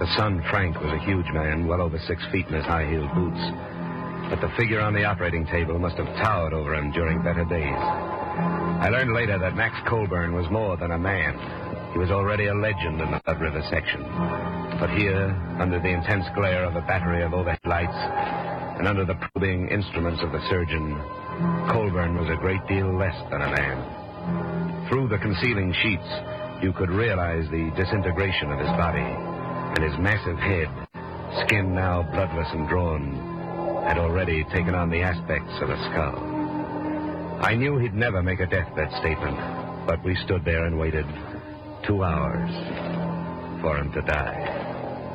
The son, Frank, was a huge man, well over 6 feet in his high-heeled boots. But the figure on the operating table must have towered over him during better days. I learned later that Max Colburn was more than a man. He was already a legend in the Blood River section. But here, under the intense glare of a battery of overhead lights, and under the probing instruments of the surgeon, Colburn was a great deal less than a man. Through the concealing sheets, you could realize the disintegration of his body, and his massive head, skin now bloodless and drawn, had already taken on the aspects of a skull. I knew he'd never make a deathbed statement, but we stood there and waited 2 hours for him to die.